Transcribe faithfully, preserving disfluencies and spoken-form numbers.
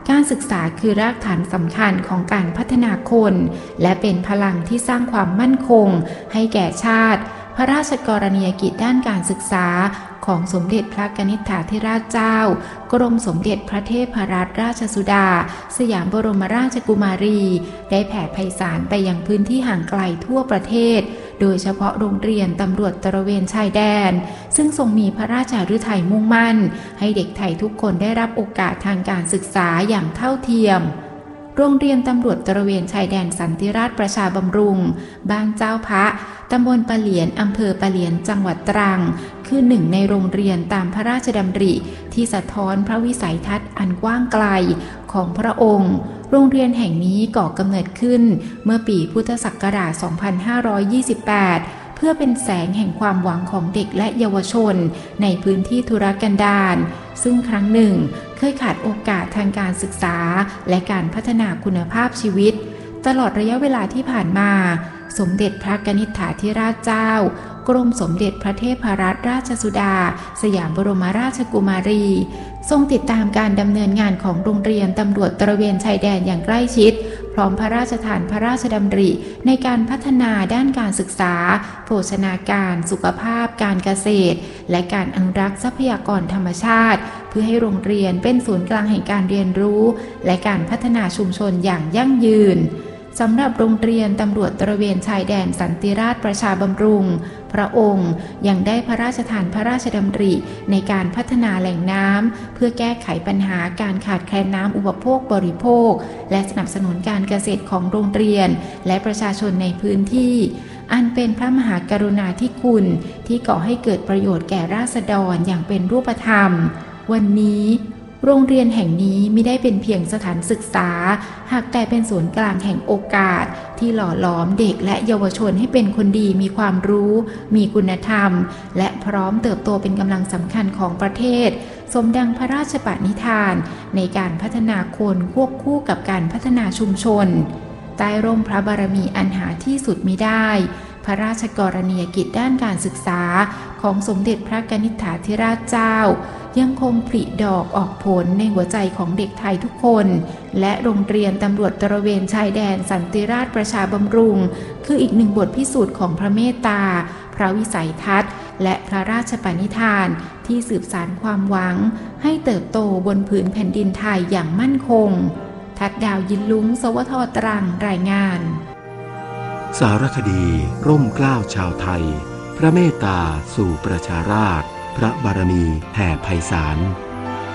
การศึกษาคือรากฐานสำคัญของการพัฒนาคนและเป็นพลังที่สร้างความมั่นคงให้แก่ชาติพระราชกรณียกิจด้านการศึกษาของสมเด็จพระกนิษฐาธิราชเจ้ากรมสมเด็จพระเทพรัตนราชสุดาสยามบรมราชกุมารีได้แผ่ไพศาลไปยังพื้นที่ห่างไกลทั่วประเทศโดยเฉพาะโรงเรียนตำรวจตระเวนชายแดนซึ่งทรงมีพระราชฤทัยมุ่งมั่นให้เด็กไทยทุกคนได้รับโอกาสทางการศึกษาอย่างเท่าเทียมโรงเรียนตำรวจตระเวนชายแดนสันติราษฎร์ประชาบำรุงบ้านเจ้าพระตำบลปะเหลียนอำเภอปะเหลียนจังหวัดตรังคือหนึ่งในโรงเรียนตามพระราชดำริที่สะท้อนพระวิสัยทัศน์อันกว้างไกลของพระองค์โรงเรียนแห่งนี้ก่อกำเนิดขึ้นเมื่อปีพุทธศักราช สองพันห้าร้อยยี่สิบแปด เพื่อเป็นแสงแห่งความหวังของเด็กและเยาวชนในพื้นที่ทุรกันดารซึ่งครั้งหนึ่งเคยขาดโอกาสทางการศึกษาและการพัฒนาคุณภาพชีวิตตลอดระยะเวลาที่ผ่านมาสมเด็จพระกนิษฐาธิราชเจ้ากรมสมเด็จพระเทพรัตนราชสุดาสยามบรมราชกุมารีทรงติดตามการดำเนินงานของโรงเรียนตำรวจตระเวนชายแดนอย่างใกล้ชิดพร้อมพระราชทานพระราชดำริในการพัฒนาด้านการศึกษาโภชนาการสุขภาพการเกษตรและการอนุรักษ์ทรัพยากรธรรมชาติเพื่อให้โรงเรียนเป็นศูนย์กลางแห่งการเรียนรู้และการพัฒนาชุมชนอย่างยั่งยืนสำหรับโรงเรียนตำรวจตระเวนชายแดนสันติราษฎร์ประชาบำรุงพระองค์ยังได้พระราชทานพระราชดำริในการพัฒนาแหล่งน้ำเพื่อแก้ไขปัญหาการขาดแคลนน้ำอุปโภคบริโภคและสนับสนุนการเกษตรของโรงเรียนและประชาชนในพื้นที่อันเป็นพระมหากรุณาธิคุณที่ก่อให้เกิดประโยชน์แก่ราษฎรอย่างเป็นรูปธรรมวันนี้โรงเรียนแห่งนี้ไม่ได้เป็นเพียงสถานศึกษาหากแต่เป็นศูนย์กลางแห่งโอกาสที่หล่อหลอมเด็กและเยาวชนให้เป็นคนดีมีความรู้มีคุณธรรมและพร้อมเติบโตเป็นกำลังสำคัญของประเทศสมดังพระราชปณิธานในการพัฒนาคนควบคู่กับการพัฒนาชุมชนใต้ร่มพระบารมีอันหาที่สุดมิได้พระราชกรณียกิจด้านการศึกษาของสมเด็จพระกนิษฐาธิราชเจ้ายังคงผลิดอกออกผลในหัวใจของเด็กไทยทุกคนและโรงเรียนตำรวจตระเวนชายแดนสันติราษฎร์ประชาบำรุงคืออีกหนึ่งบทพิสูจน์ของพระเมตตาพระวิสัยทัศน์และพระราชปณิธานที่สืบสานความหวังให้เติบโตบนผืนแผ่นดินไทยอย่างมั่นคงทัดดาวยินลุ้งสวทตรังรายงานสารคดีร่มเกล้าชาวไทยพระเมตตาสู่ประชาราษฎร์พระบารมีแผ่ไพศาล